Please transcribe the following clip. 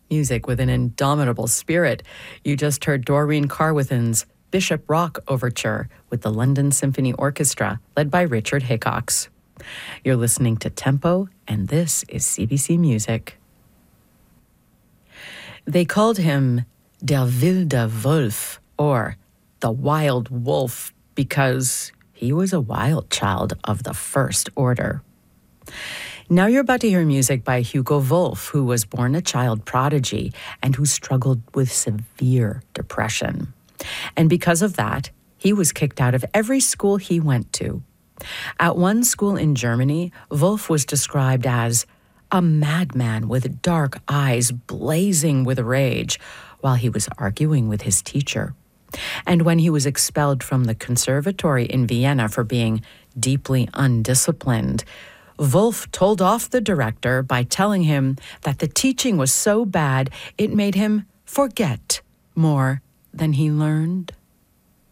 Music with an indomitable spirit. You just heard Doreen Carwithen's Bishop Rock Overture with the London Symphony Orchestra, led by Richard Hickox. You're listening to Tempo, and this is CBC Music. They called him Der wilde Wolf, or the Wild Wolf, because he was a wild child of the First Order. Now you're about to hear music by Hugo Wolf, who was born a child prodigy and who struggled with severe depression. And because of that, he was kicked out of every school he went to. At one school in Germany, Wolf was described as a madman with dark eyes blazing with rage while he was arguing with his teacher. And when he was expelled from the conservatory in Vienna for being deeply undisciplined, Wolf told off the director by telling him that the teaching was so bad it made him forget more than he learned.